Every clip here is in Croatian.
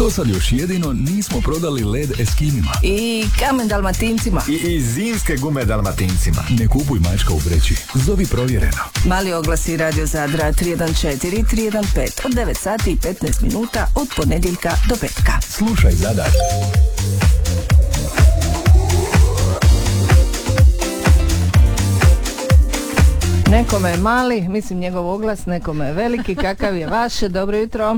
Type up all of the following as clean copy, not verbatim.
Do sad još jedino nismo prodali led Eskimima. I kamen Dalmatincima. I zimske gume Dalmatincima. Ne kupuj mačka u vreći. Zovi provjereno. Mali oglasi Radio Zadra 314 315 od 9 sati i 15 minuta od ponedjeljka do petka. Slušaj Zadar. Nekome je mali, mislim njegov oglas, nekome je veliki, kakav je vaš? Dobro jutro.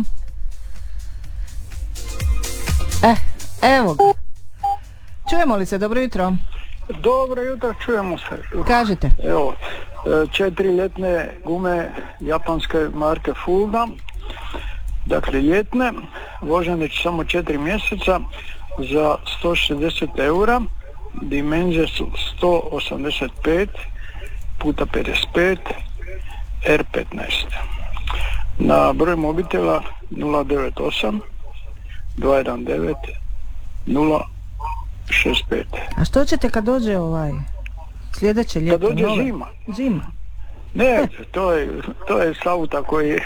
Evo ga. Čujemo li se? Dobro jutro. Dobro jutro, čujemo se. Kažite. Evo, 4 ljetne gume japanske marke Fulda, dakle ljetne, vožene će samo 4 mjeseca za 160 eura, dimenzije su 185 puta 55 R15. Na broj mobitela 098 219 065. A što ćete kad dođe sljedeće ljeto? Kad dođe nove? Zima. Ne, to je sauta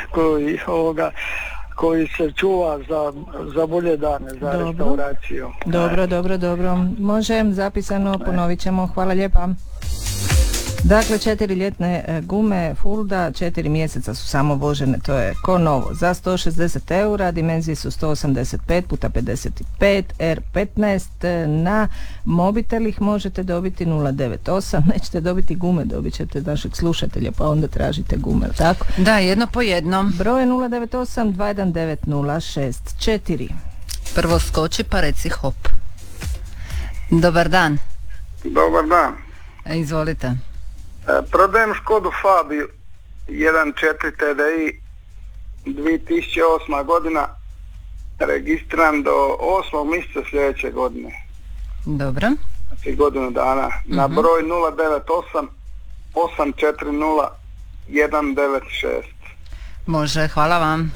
koji se čuva za bolje dane, za restauraciju. Dobro. Može, zapisano, ponovit ćemo. Hvala lijepa. Dakle, 4 ljetne gume Fulda, 4 mjeseca su samo vožene, to je ko novo, za 160 eura, dimenzije su 185 puta 55 R15, na mobitelih možete dobiti 098, nećete dobiti gume, dobit ćete našeg slušatelja, pa onda tražite gume, tako? Da, jedno po jednom. Broj je 098 219 064. Prvo skoči pa reci hop. Dobar dan. Dobar dan. Izvolite. Prodajem Škodu Fabiju 1.4 TDI 2008. godina, registriran do 8. mjeseca sljedeće godine. Dobro. Znači godinu dana. Na broj 098 840 196. Može, hvala vam.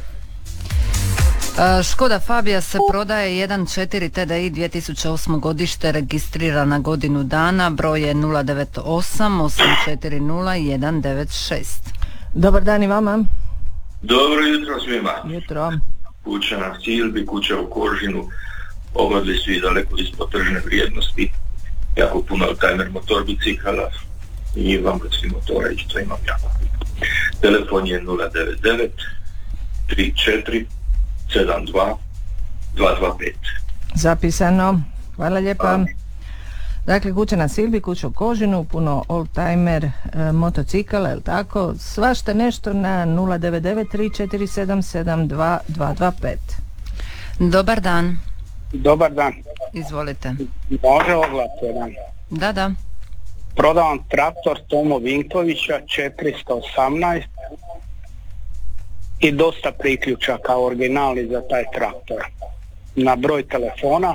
Škoda Fabija se prodaje 1.4 TDI 2008. godište, registrirana godinu dana, broj je 098 840 196. Dobar dan i vama. Dobro jutro svima. Jutro. Kuća na Silbi, kuća u Kožinu, obadvi svi daleko ispod tržne vrijednosti, jako puno timer motor bicikala i vam svi motora i što imam jako. Telefon je 099 34 72 225. Zapisano. Hvala lijepa. Dakle, kuća na Silbi, kuća u Kožinu, puno oldtimer motocikala, je li tako? Svašta nešto na 099 3477 225. Dobar dan. Dobar dan. Izvolite. Može oglas jedan? Da. Prodavam traktor Tomo Vinkovića 418 i dosta priključaka originalni za taj traktor. Na broj telefona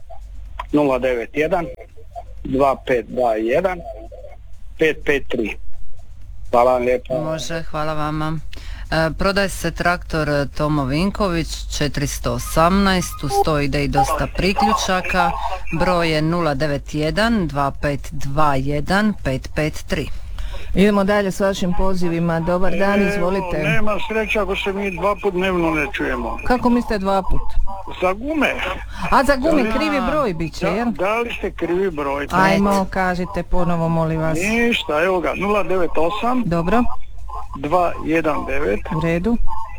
091 2521 553. Hvala vam lijepo. Može, hvala vama. Prodaje se traktor Tomo Vinković 418, uz to ide i dosta priključaka, broj je 091 2521 553. Idemo dalje s vašim pozivima. Dobar dan, izvolite. Nema sreća ako se mi 2 put dnevno ne čujemo. Kako mislite 2 put? Za gume. A za gume krivi broj bit će, jel? Da li ste krivi broj? Ajmo, kažite ponovo, molim vas. Ništa, evo ga, 098 Dobro. 219 U redu.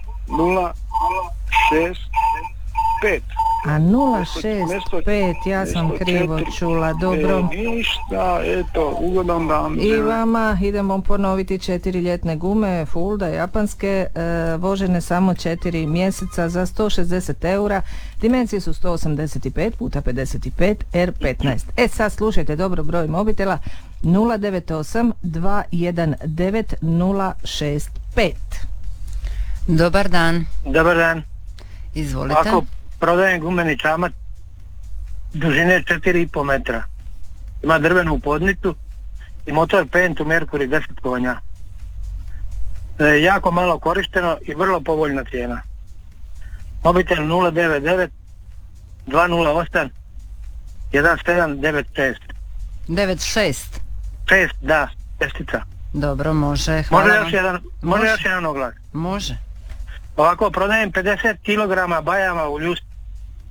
065. A 065, ja sam krivo čula, dobro. Ništa, eto, ugodan dan. I vama idemo ponoviti 4 ljetne gume Fulda japanske, vožene samo 4 mjeseca za 160 eura, dimenzije su 185 puta 55 R15. Sad slušajte dobro, broj mobitela 098 219 065. Dobar dan. Dobar dan. Izvolite. Ako prodajem gumeni čamac dužine 4,5 metra. Ima drvenu podnicu i motor Pentu Mercury 10 konja. Jako malo korišteno i vrlo povoljna cijena. Mobitel 099 208 1796. 96. 6, da, šestica. Dobro, može. Hvala. Može još jedan oglas. Može. Ovako, prodajem 50 kg bajama u ljustu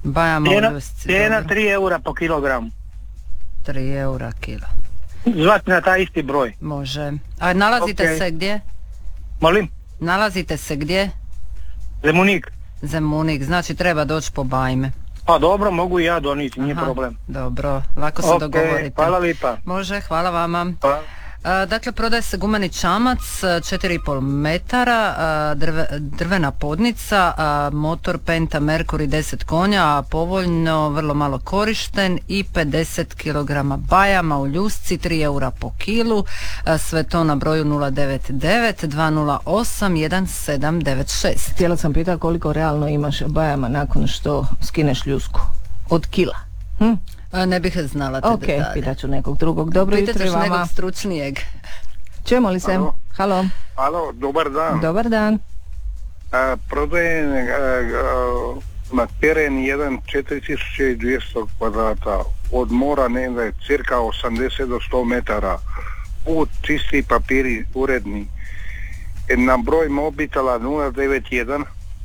Bajama u ljusci. Cijena 3 eura po kilogramu. 3 eura kilo. Zvati na taj isti broj. Može. A nalazite se gdje? Molim? Nalazite se gdje? Zemunik. Zemunik, znači treba doći po bajme. Pa dobro, mogu i ja doniti, nije problem. Dobro, lako se dogovorite. Hvala lipa. Može, hvala vama. Hvala. Dakle, prodaje se gumeni čamac 4,5 metara, drvena podnica, motor Penta Mercury 10 konja, a povoljno, vrlo malo korišten i 50 kg bajama u ljusci, 3 eura po kilu, sve to na broju 099 208 1796. Htjela sam pitati koliko realno imaš bajama nakon što skineš ljusku od kila. Ne bih znala te detalje. Ok, pitaću nekog drugog. Dobro jutro i vama. Pitaćeš nekog stručnijeg. Čujemo li se? Halo. Halo, dobar dan. Dobar dan. Prodajem na teren 4200 kvadrata, od mora negdje cirka 80 do 100 metara, put čisti papiri uredni, na broj mobitela 091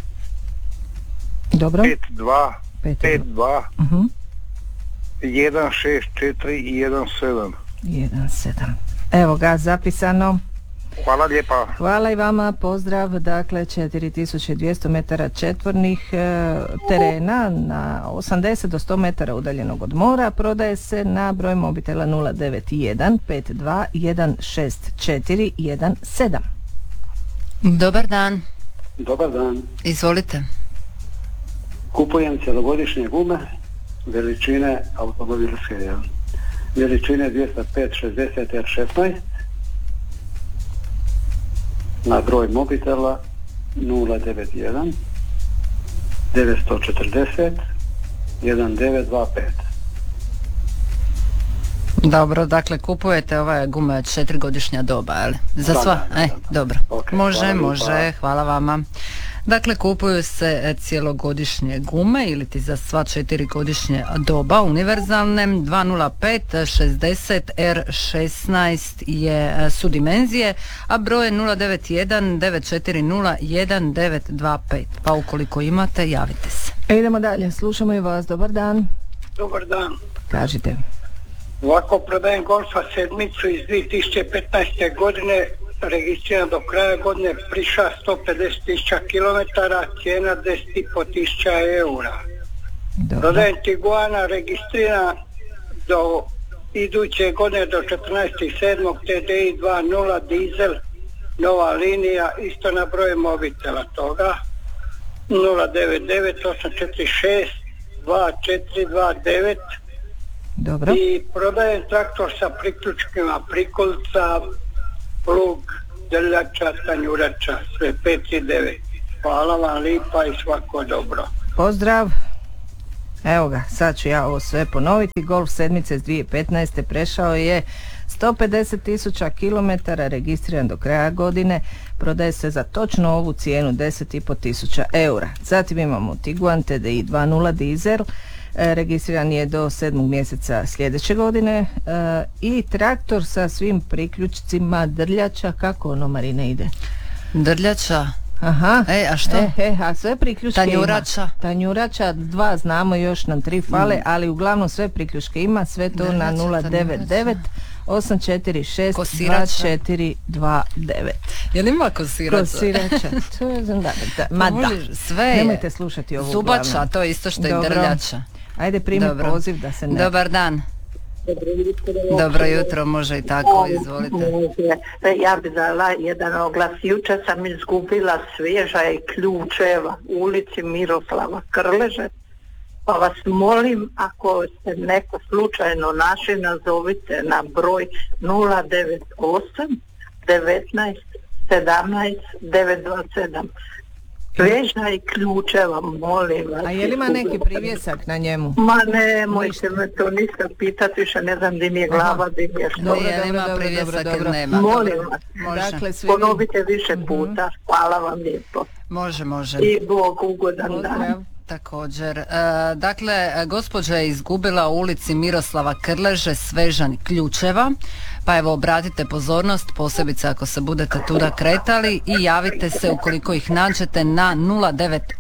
Dobro. 52 164 i 17. Evo ga, zapisano. Hvala lijepa. Hvala i vama, pozdrav. Dakle, 4200 metara četvornih terena na 80 do 100 metara udaljenog od mora. Prodaje se na broj mobitela 091 52 164 17. Dobar dan. Dobar dan. Izvolite. Kupujem cjelogodišnje gume veličine automobilske, veličine 205 60 R16 na broj mobitela 091 940 1925. Dobro, dakle kupujete ove gume 4-godišnja doba, ali za sva? Dobro. Okay, može, hvala vama. Dakle, kupuju se cjelogodišnje gume ili ti za sva 4-godišnje doba, univerzalne, 205 60 R16 su dimenzije, a broj je 091 940 1925. Pa ukoliko imate, javite se. Idemo dalje, slušamo i vas. Dobar dan. Dobar dan. Kažite. Ovako prodajem Golfa sedmicu iz 2015. godine, registriran do kraja godine, priša 150.000 km, cijena 10.500 eura. Prodajem Tiguana, registriran do iduće godine do 14.7. TDI 2.0 dizel, nova linija, isto na broj mobitela toga 099 846 2429. Dobro. I prodajem traktor sa priključkima prikolca, plug, drljača, tanjurača, sve 5 i 9. Hvala vam lipa i svako dobro. Pozdrav. Evo ga, sad ću ja ovo sve ponoviti. Golf sedmice iz 2015. prešao je 150.000 km, registriran do kraja godine, prodaje se za točno ovu cijenu 10.500 eura. Zatim imamo Tiguan TDI 2.0 dizel, registriran je do 7. mjeseca sljedeće godine, i traktor sa svim priključcima drljača. Kako ono, Marine, ide? Drljača? Aha. A što? A sve priključke tanjurača. Ima. Tanjurača 2 znamo, još nam 3 fale, ali uglavnom sve priključke ima, sve to drljača, na 099 846 2429. Je li ima kosirača? Kosirača. Ma da. Sve. Nemojte slušati ovo. Zubača, uglavnom. to je isto što i drljača. Ajde, primi poziv da se ne... Dobar dan. Dobro jutro, može i tako, izvolite. Ja bi dala jedan oglas. Jučer sam izgubila svježaj ključeva u ulici Miroslava Krleže, pa vas molim, ako ste neko slučajno naši, nazovite na broj 098 19 17 927. Svježaj ključeva, molim vas. A je li ima neki privjesak na njemu? Ma ne, mojte me to nisam pitati, više ne znam di mi je glava, di mi je što. Dobro, nema. Molim vas, dakle, ponovite više puta. Hvala vam lijepo. Može. I Bog ugodan dan. također. Dakle, gospođa je izgubila u ulici Miroslava Krleže, Svežanj, Ključeva, pa evo obratite pozornost, posebice ako se budete tuda kretali i javite se ukoliko ih nađete na 098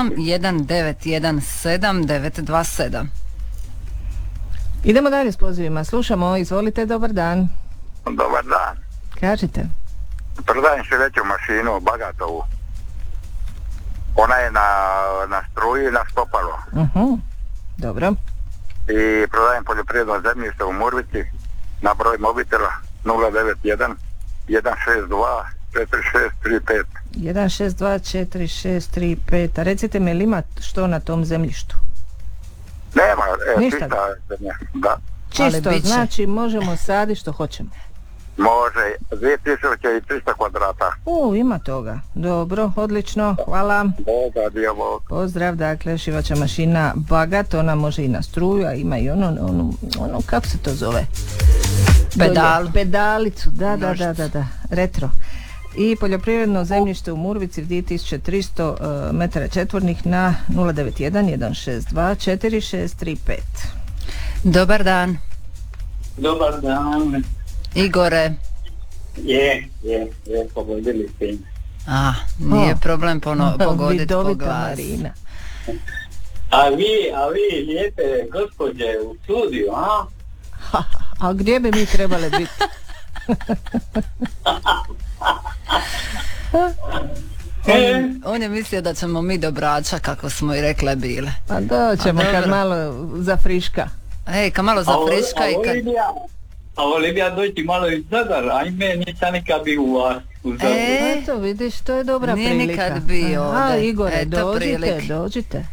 1917 927. Idemo dalje s pozivima, slušamo, izvolite, dobar dan. Dobar dan. Kažite. Prodajem sljedeću mašinu, Bagatovu. Ona je na struji i na stopalo. Dobro. I prodajem poljoprivredno zemljište u Murvici na broj mobitela 091 162 4635. 162 4635. A recite mi, ili ima što na tom zemljištu? Nema, ništa. Čista zemlja, da. Čisto, znači možemo saditi što hoćemo. Može, 2300 kvadrata. Ima toga. Dobro, odlično, hvala. Boga, dio Bog. Pozdrav, dakle, šivača mašina Bagat, ona može i na struju, a ima i ono, kako se to zove? Pedalicu, da, retro. I poljoprivredno zemljište u Murvici 2300 metara četvornih na 091 162 4635. Dobar dan. Dobar dan. Igore. Je, pogodili ste. Nije problem pogoditi po glas. Marina. A vi lijepe gospođe u studiju, a? A gdje bi mi trebali biti? On je mislio da ćemo mi do Brača, kako smo i rekle bile. Pa doćemo kad malo zafriška. Kad malo zafriška i kad... A volio bi ja doći malo iz Zadara, ajme, nisam nikad bio u vas u Zadaru. Eto, vidiš, to je dobra nije prilika. Nije nikad bio ovdje. Igore, dođite.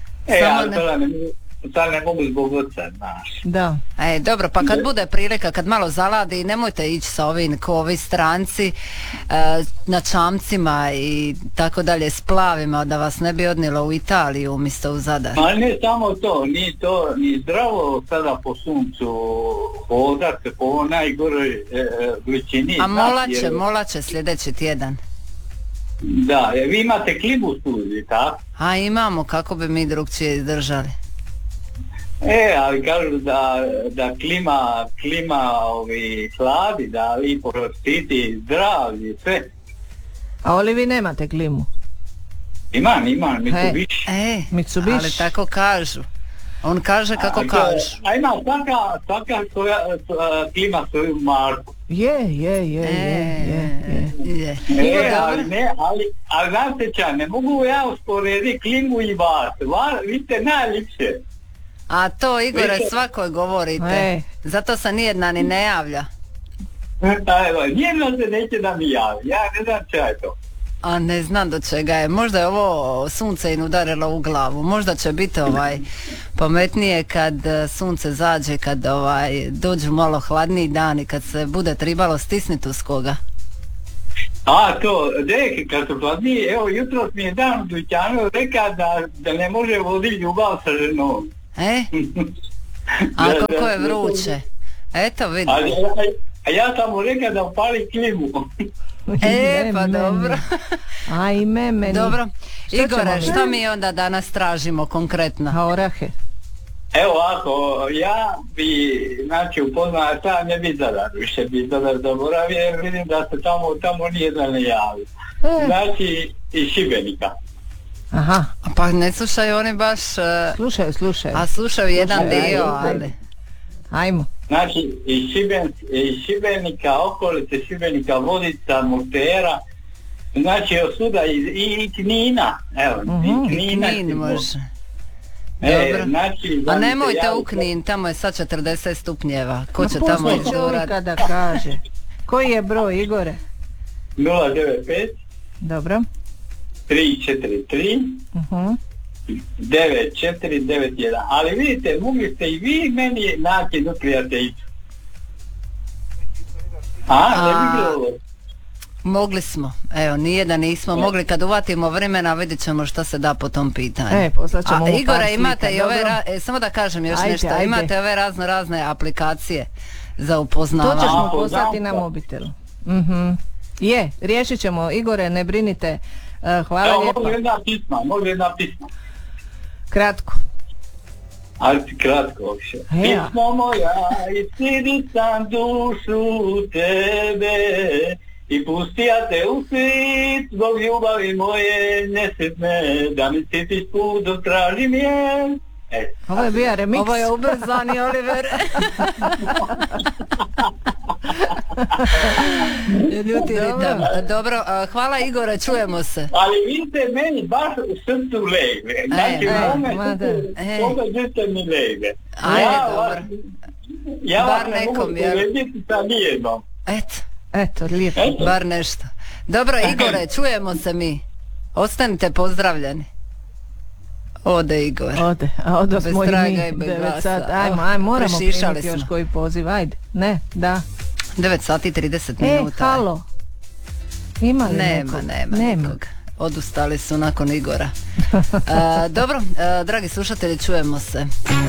Sad ne mogu zbog oca, znaš. Da. Dobro, pa kad bude prilika, kad malo zaladi, nemojte ići sa ovim ko ovi stranci na čamcima i tako dalje, splavima, da vas ne bi odnilo u Italiju umjesto u Zadar. Ma ne samo to, ni zdravo sada po suncu hodat po najgoroj vrućini. A molaće sljedeći tjedan. Da, vi imate klimu u studiju, tako? A imamo, kako bi mi drugčije izdržali. Ali kažu da klima hladi, da lipo štiti zdravlje i sve. A oli vi nemate klimu? Imam, Mitsubishi. Mitsubishi. Ali tako kažu. On kaže kako kažu. A ima svaka klima svoju marku. Je. Ali znate ča, ne mogu ja usporediti klimu i vas. Vi ste najljepše. A to, Igore, svakoj govorite. Zato se nijedna ni ne javlja. Nijedna se neće da mi javi. Ja ne znam čega je to. A ne znam do čega je. Možda je ovo sunce im udarilo u glavu. Možda će biti pametnije kad sunce zađe, kad dođu malo hladniji dani, kad se bude tribalo stisniti uz koga. Kad su hladniji, evo jutros mi je dan u dućanu rekao da ne može voditi ljubav sa ženom. A kako je vruće. Eto vidim. A ja sam mu rekao da upali klimu. Pa dobro. Ajme, meni. Dobro. Igore, šta mi onda danas tražimo konkretno? A orahe? Evo ovako, ja bi, upoznao, sad ne bi Zadar, više bi Zadar zaboravio, jer vidim da se tamo nijedan ne javi. Znači, iz Šibenika. Aha. Pa ne slušaju oni baš... Slušaju. A slušaju jedan dio, ali... Ajmo. Znači, iz Šibenika, okolice Šibenika, Vodica, Murtera, znači osuda i Knina. Evo, i Knin može. A nemojte u Knin, tamo je sad 40 stupnjeva. Ko će tamo izurati? Kada kaže. Koji je broj, Igore? 095 Dobro. 343 9491. Ali vidite, mogli ste i vi meni naći jednu prijateljicu. Ne bi bilo. Mogli smo, evo, nije da nismo mogli. Kad uvatimo vremena vidjet ćemo šta se da po tom pitanju. Poslaćemo mu Igore, par imate slika, i samo da kažem još nešto, imate ove razne aplikacije za To upoznavanje. ćeš mu poslati na mobitelu. Je, riješit ćemo, Igore, ne brinite. Hvala lijepa. Može jedna pisma. Kratko. Ali kratko više. Pismo moja, istidi sam dušu tebe i pusti ja te u svit zbog ljubavi moje nesretne, da mi sitiš put dok tražim je. Ovo je bio remix. Ovo je ubrzani Oliver. Ljuti ritam. Dobro, hvala Igore, čujemo se. Ali vi ste meni baš u srcu legli. Znači u mome toga žete mi legli. Ajde, dobro. Ja vas ne mogu porediti sa nijednom. Eto, lijepo. Bar nešto. Dobro, Igore, čujemo se mi. Ostanite pozdravljeni. Ode Igor. Ode smo i mi. 9 sati. Ajmo, moramo krenuti još koji poziv. Ajde. Ne, da. 9 sati 30 minuta. Halo. Ima li Nema nikog. Odustali su nakon Igora. Dobro, dragi slušatelji, čujemo se.